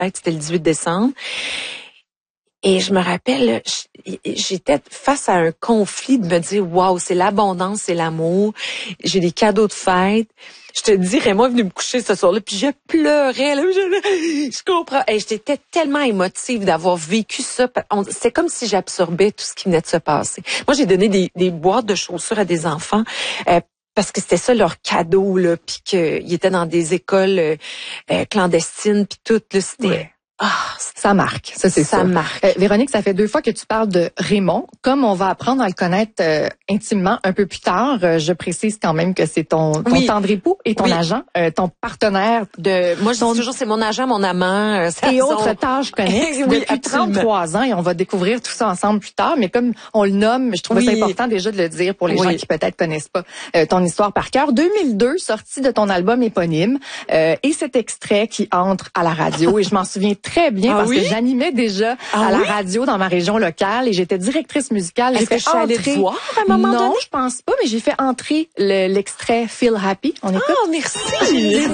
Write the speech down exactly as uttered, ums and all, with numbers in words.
fête, c'était le dix-huit décembre. Et je me rappelle, j'étais face à un conflit de me dire, waouh, c'est l'abondance, c'est l'amour. J'ai des cadeaux de fête. Je te dis, Raymond est venu me coucher ce soir-là, puis je pleurais. Là, je, je comprends. Et j'étais tellement émotive d'avoir vécu ça. C'est comme si j'absorbais tout ce qui venait de se passer. Moi, j'ai donné des, des boîtes de chaussures à des enfants. Euh, parce que c'était ça leur cadeau, là, puis qu'ils étaient dans des écoles euh, euh, clandestines, puis tout, là, c'était... Ouais. Ah, ça marque, ça c'est ça. Ça marque. Euh, Véronique, ça fait deux fois que tu parles de Raymond. Comme on va apprendre à le connaître euh, intimement un peu plus tard, euh, je précise quand même que c'est ton, ton oui. tendre époux et ton oui. agent, euh, ton partenaire. De, moi, je ton... dis toujours, c'est mon agent, mon amant. Euh, et autres son... tâches connexes oui, depuis trente-trois ans et on va découvrir tout ça ensemble plus tard. Mais comme on le nomme, je trouve oui. c'est important déjà de le dire pour les oui. gens qui peut-être connaissent pas euh, ton histoire par cœur. deux mille deux, sortie de ton album éponyme euh, et cet extrait qui entre à la radio et je m'en souviens très bien ah, parce oui? que j'animais déjà ah, à la oui? radio dans ma région locale et j'étais directrice musicale. Est-ce que je suis allée te voir à un moment non, donné? Non, je pense pas, mais j'ai fait entrer le, l'extrait Feel Happy. On écoute? Ah, merci!